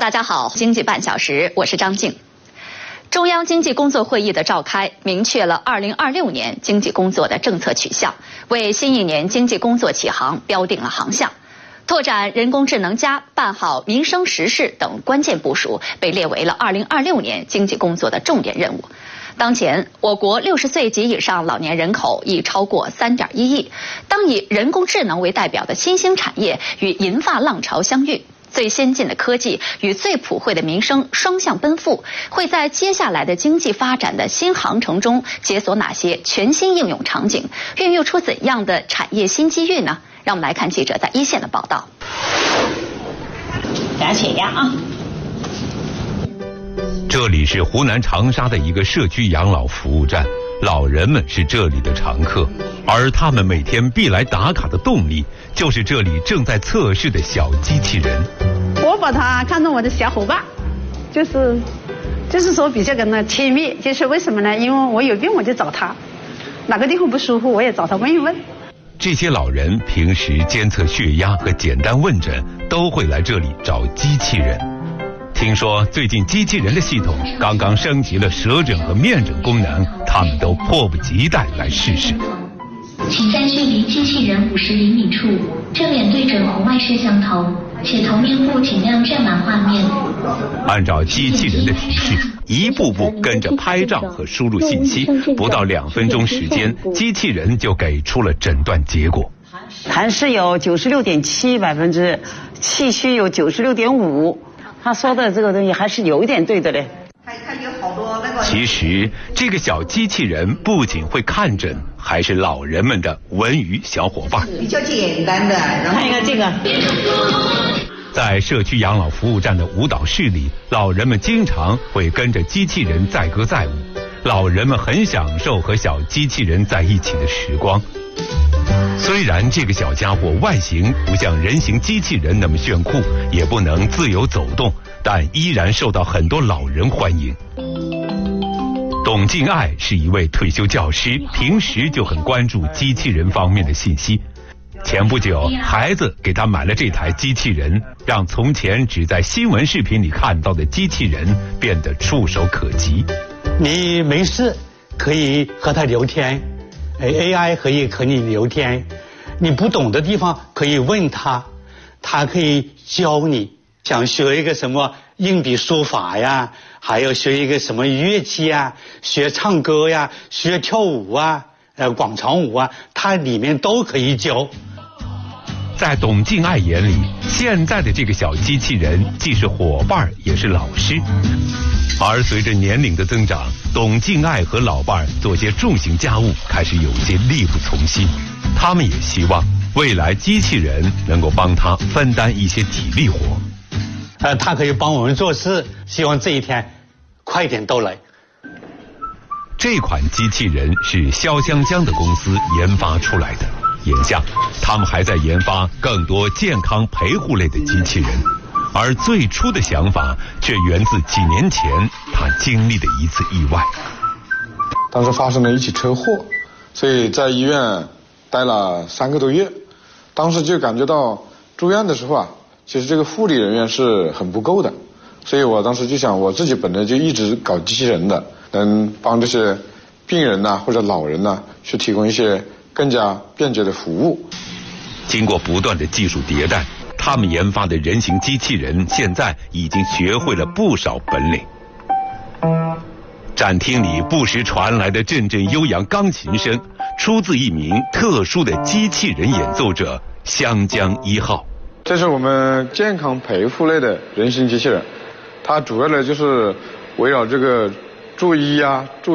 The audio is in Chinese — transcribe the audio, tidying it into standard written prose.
大家好，经济半小时，我是张静。中央经济工作会议的召开，明确了2026年经济工作的政策取向，为新一年经济工作起航标定了航向。拓展人工智能加、办好民生实事等关键部署，被列为了2026年经济工作的重点任务。当前，我国60岁及以上老年人口已超过3.1亿。当以人工智能为代表的新兴产业与银发浪潮相遇，最先进的科技与最普惠的民生双向奔赴，会在接下来的经济发展的新航程中解锁哪些全新应用场景，孕育出怎样的产业新机遇呢？让我们来看记者在一线的报道。 量血压啊！ 这里是湖南长沙的一个社区养老服务站，老人们是这里的常客，而他们每天必来打卡的动力，就是这里正在测试的小机器人。 我把它看成我的小伙伴，就是说比较跟他亲密。就是为什么呢？因为我有病我就找他，哪个地方不舒服我也找他问一问。 这些老人平时监测血压和简单问诊都会来这里找机器人。听说最近机器人的系统刚刚升级了舌诊和面诊功能，他们都迫不及待来试试。 请在距离机器人50厘米处，正脸对准红外摄像头，且头面部尽量占满画面。 按照机器人的提示，一步步跟着拍照和输入信息，不到2分钟时间，机器人就给出了诊断结果。 痰湿有96.7%，气虚有96.5%。他说的这个东西还是有一点对的嘞。 其实这个小机器人不仅会看诊，还是老人们的文娱小伙伴。 比较简单的， 看一个这个。 在社区养老服务站的舞蹈室里，老人们经常会跟着机器人载歌载舞。老人们很享受和小机器人在一起的时光。虽然这个小家伙外形不像人形机器人那么炫酷，也不能自由走动，但依然受到很多老人欢迎。董静爱是一位退休教师，平时就很关注机器人方面的信息。前不久，孩子给他买了这台机器人，让从前只在新闻视频里看到的机器人变得触手可及。 你没事可以和他聊天，AI 可以和你聊天，你不懂的地方可以问他，他可以教你。想学一个什么硬笔书法呀，还有学一个什么乐器啊，学唱歌呀，学跳舞啊，广场舞啊，它里面都可以教。 在董静爱眼里，现在的这个小机器人既是伙伴也是老师。而随着年龄的增长，董静爱和老伴做些重型家务开始有些力不从心。他们也希望未来机器人能够帮他分担一些体力活。 他可以帮我们做事，希望这一天快点到来。 这款机器人是潇湘江的公司研发出来的，眼下他们还在研发更多健康陪护类的机器人，而最初的想法却源自几年前他经历的一次意外。 当时发生了一起车祸，所以在医院待了3个多月。当时就感觉到住院的时候啊，其实这个护理人员是很不够的，所以我当时就想，我自己本来就一直搞机器人的，能帮这些病人呐或者老人呐去提供一些更加便捷的服务。 经过不断的技术迭代，他们研发的人形机器人现在已经学会了不少本领。展厅里不时传来的阵阵悠扬钢琴声，出自一名特殊的机器人演奏者湘江1号。 这是我们健康陪护类的人形机器人，它主要的就是围绕这个助医啊、助